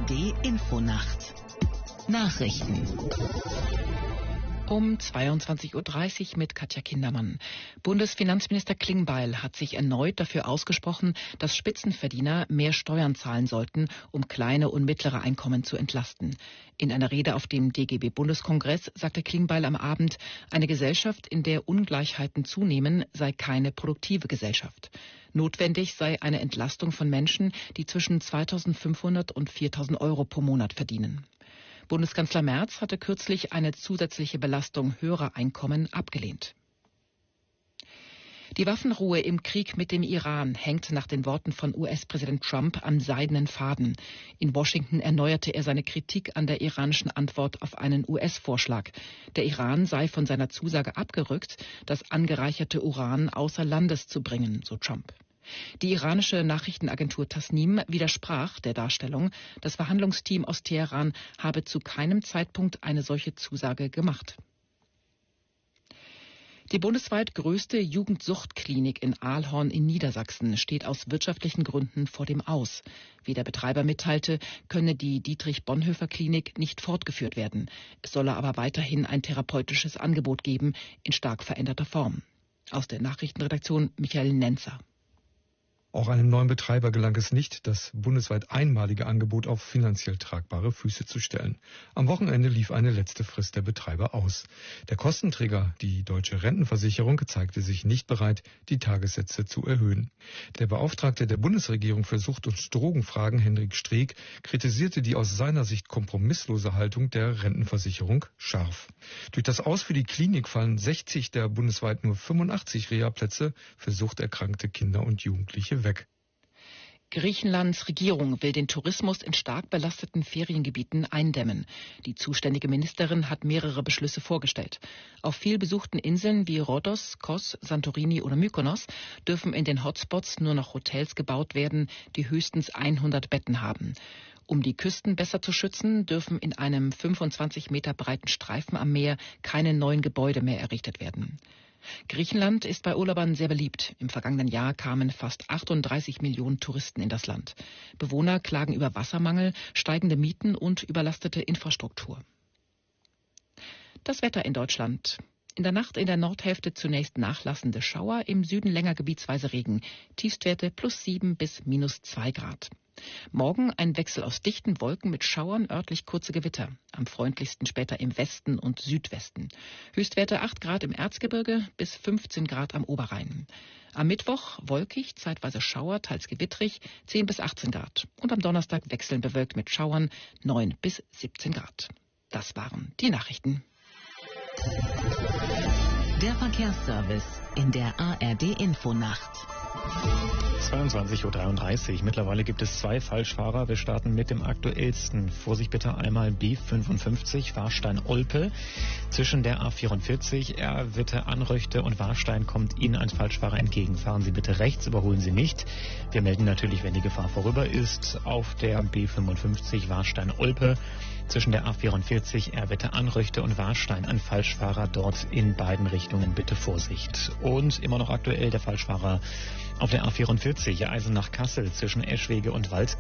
ARD Infonacht Nachrichten um 22:30 Uhr mit Katja Kindermann. Bundesfinanzminister Klingbeil hat sich erneut dafür ausgesprochen, dass Spitzenverdiener mehr Steuern zahlen sollten, um kleine und mittlere Einkommen zu entlasten. In einer Rede auf dem DGB-Bundeskongress sagte Klingbeil am Abend, eine Gesellschaft, in der Ungleichheiten zunehmen, sei keine produktive Gesellschaft. Notwendig sei eine Entlastung von Menschen, die zwischen 2.500 und 4.000 Euro pro Monat verdienen. Bundeskanzler Merz hatte kürzlich eine zusätzliche Belastung höherer Einkommen abgelehnt. Die Waffenruhe im Krieg mit dem Iran hängt nach den Worten von US-Präsident Trump am seidenen Faden. In Washington erneuerte er seine Kritik an der iranischen Antwort auf einen US-Vorschlag. Der Iran sei von seiner Zusage abgerückt, das angereicherte Uran außer Landes zu bringen, so Trump. Die iranische Nachrichtenagentur Tasnim widersprach der Darstellung, das Verhandlungsteam aus Teheran habe zu keinem Zeitpunkt eine solche Zusage gemacht. Die bundesweit größte Jugendsuchtklinik in Aalhorn in Niedersachsen steht aus wirtschaftlichen Gründen vor dem Aus. Wie der Betreiber mitteilte, könne die Dietrich-Bonhoeffer-Klinik nicht fortgeführt werden. Es solle aber weiterhin ein therapeutisches Angebot geben, in stark veränderter Form. Aus der Nachrichtenredaktion Michael Nenzer. Auch einem neuen Betreiber gelang es nicht, das bundesweit einmalige Angebot auf finanziell tragbare Füße zu stellen. Am Wochenende lief eine letzte Frist der Betreiber aus. Der Kostenträger, die Deutsche Rentenversicherung, zeigte sich nicht bereit, die Tagessätze zu erhöhen. Der Beauftragte der Bundesregierung für Sucht- und Drogenfragen, Hendrik Streeck, kritisierte die aus seiner Sicht kompromisslose Haltung der Rentenversicherung scharf. Durch das Aus für die Klinik fallen 60 der bundesweit nur 85 Reha-Plätze für suchterkrankte Kinder und Jugendliche weg. Griechenlands Regierung will den Tourismus in stark belasteten Feriengebieten eindämmen. Die zuständige Ministerin hat mehrere Beschlüsse vorgestellt. Auf viel besuchten Inseln wie Rhodos, Kos, Santorini oder Mykonos dürfen in den Hotspots nur noch Hotels gebaut werden, die höchstens 100 Betten haben. Um die Küsten besser zu schützen, dürfen in einem 25 Meter breiten Streifen am Meer keine neuen Gebäude mehr errichtet werden. Griechenland ist bei Urlaubern sehr beliebt. Im vergangenen Jahr kamen fast 38 Millionen Touristen in das Land. Bewohner klagen über Wassermangel, steigende Mieten und überlastete Infrastruktur. Das Wetter in Deutschland. In der Nacht in der Nordhälfte zunächst nachlassende Schauer, im Süden länger gebietsweise Regen. Tiefstwerte +7 bis -2 Grad. Morgen ein Wechsel aus dichten Wolken mit Schauern, örtlich kurze Gewitter. Am freundlichsten später im Westen und Südwesten. Höchstwerte 8 Grad im Erzgebirge bis 15 Grad am Oberrhein. Am Mittwoch wolkig, zeitweise Schauer, teils gewittrig, 10 bis 18 Grad. Und am Donnerstag wechselnd bewölkt mit Schauern, 9 bis 17 Grad. Das waren die Nachrichten. Der Verkehrsservice in der ARD Infonacht. 22:33 Uhr. Mittlerweile gibt es 2 Falschfahrer. Wir starten mit dem aktuellsten. Vorsicht bitte einmal B55 Warstein-Olpe. Zwischen der A44 Erwitte-Anröchte und Warstein kommt Ihnen ein Falschfahrer entgegen. Fahren Sie bitte rechts, überholen Sie nicht. Wir melden natürlich, wenn die Gefahr vorüber ist, auf der B55 Warstein-Olpe. Zwischen der A44 Erwitte-Anröchte und Warstein ein Falschfahrer, dort in beiden Richtungen bitte Vorsicht. Und immer noch aktuell der Falschfahrer auf der A44 Eisenach-Kassel zwischen Eschwege und Wald.